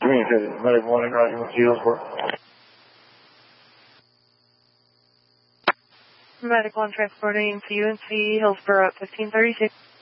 Medic 1 and Roger, what's the for? Medic 1 transporting to UNC Hillsborough at 1536.